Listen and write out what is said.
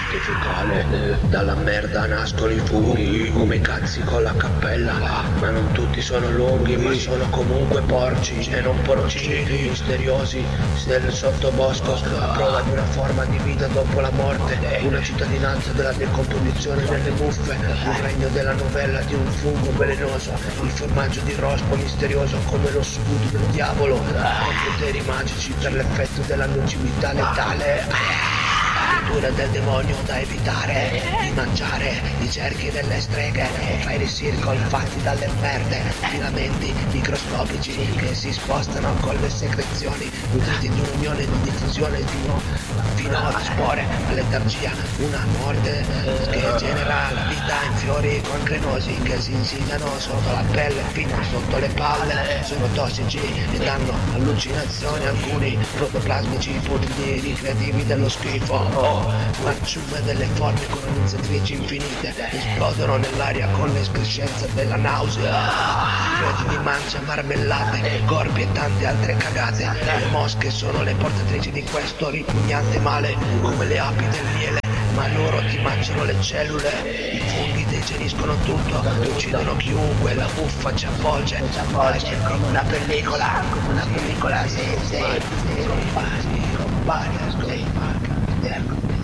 certificale. Dalla merda nascono i funghi, come cazzi con la cappella. Ma non tutti sono lunghi, ma sono comunque porci e non porcini, misteriosi nel sottobosco, a prova di una forma di vita dopo la morte, una cittadinanza della decomposizione nelle muffe, il regno della novella di un fungo velenoso, il formaggio di rospo misterioso come lo scudo del diavolo, con poteri magici per l'effetto della nocività letale. Cultura del demonio da evitare, di mangiare i cerchi delle streghe, fairy circle fatti dalle merde, filamenti microscopici che si spostano con le secrezioni, nutriti di un'unione di diffusione fino a spore, a letargia, una morte che genera la vita in fiori cancrenosi che si insidiano sotto la pelle fino sotto le palle, sono tossici e danno allucinazioni, alcuni protoplasmici putridi ricreativi dello schifo. Marciume delle forme colonizzatrici infinite esplodono nell'aria con l'escrescenza della nausea. Credi di mancia, marmellate, corpi e tante altre cagate. Le mosche sono le portatrici di questo ripugnante male, come le api del miele, ma loro ti mangiano le cellule. I funghi digeriscono tutto, uccidono chiunque, la buffa ci avvolge come una pellicola, sì, compare,